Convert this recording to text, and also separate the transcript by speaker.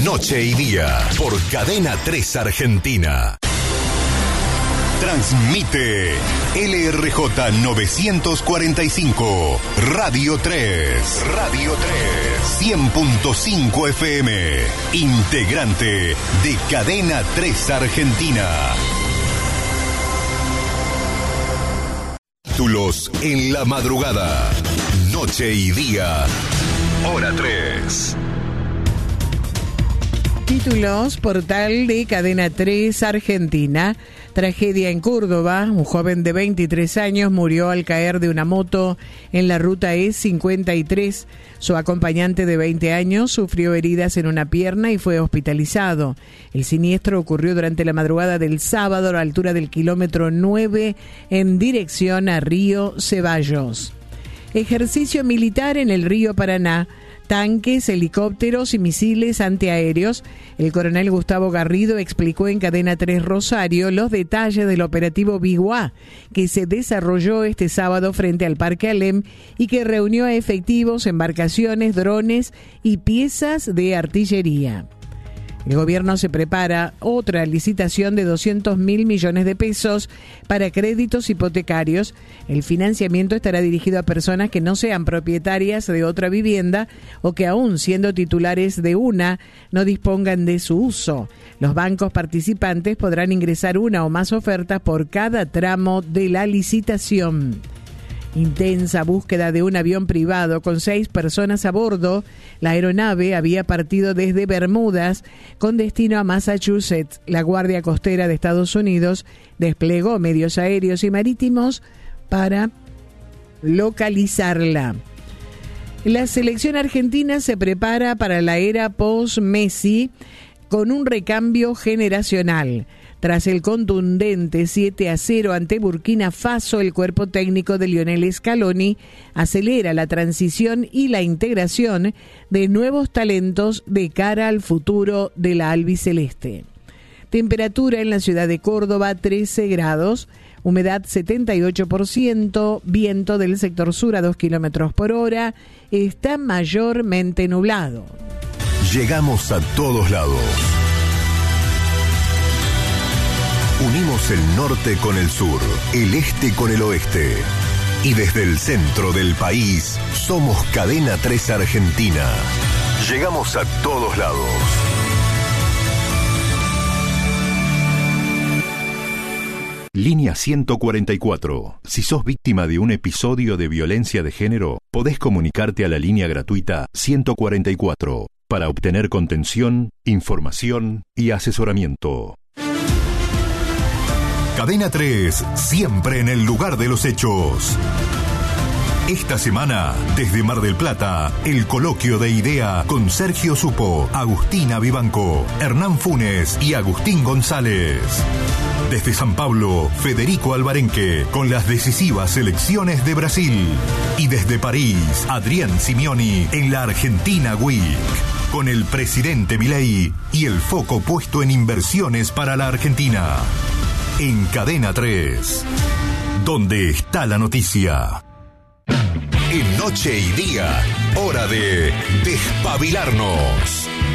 Speaker 1: Noche y Día por Cadena 3 Argentina. Transmite LRJ 945, Radio 3, 100.5 FM, integrante de Cadena 3 Argentina. Títulos en la madrugada, Noche y Día, Hora 3.
Speaker 2: Títulos, portal de Cadena 3 Argentina. Tragedia en Córdoba. Un joven de 23 años murió al caer de una moto en la ruta E53. Su acompañante de 20 años sufrió heridas en una pierna y fue hospitalizado. El siniestro ocurrió durante la madrugada del sábado a la altura del kilómetro 9 en dirección a Río Ceballos. Ejercicio militar en el río Paraná. Tanques, helicópteros y misiles antiaéreos. El coronel Gustavo Garrido explicó en Cadena 3 Rosario los detalles del operativo Biguá, que se desarrolló este sábado frente al Parque Alem y que reunió a efectivos, embarcaciones, drones y piezas de artillería. El gobierno se prepara otra licitación de 200.000 millones de pesos para créditos hipotecarios. El financiamiento estará dirigido a personas que no sean propietarias de otra vivienda o que aún siendo titulares de una no dispongan de su uso. Los bancos participantes podrán ingresar una o más ofertas por cada tramo de la licitación. Intensa búsqueda de un avión privado con 6 personas a bordo. La aeronave había partido desde Bermudas con destino a Massachusetts. La Guardia Costera de Estados Unidos desplegó medios aéreos y marítimos para localizarla. La selección argentina se prepara para la era post-Messi con un recambio generacional. Tras el contundente 7-0 ante Burkina Faso, el cuerpo técnico de Lionel Scaloni acelera la transición y la integración de nuevos talentos de cara al futuro de la albiceleste. Temperatura en la ciudad de Córdoba, 13 grados, humedad 78%, viento del sector sur a 2 kilómetros por hora, está mayormente nublado.
Speaker 1: Llegamos a todos lados. Unimos el norte con el sur, el este con el oeste. Y desde el centro del país, somos Cadena 3 Argentina. Llegamos a todos lados. Línea 144. Si sos víctima de un episodio de violencia de género, podés comunicarte a la línea gratuita 144 para obtener contención, información y asesoramiento. Cadena 3, siempre en el lugar de los hechos. Esta semana, desde Mar del Plata, el coloquio de idea con Sergio Supo, Agustina Vivanco, Hernán Funes y Agustín González. Desde San Pablo, Federico Alvarenque, con las decisivas elecciones de Brasil. Y desde París, Adrián Simeoni, en la Argentina Week. Con el presidente Milei y el foco puesto en inversiones para la Argentina. En Cadena 3, donde está la noticia. En Noche y Día, hora de despabilarnos.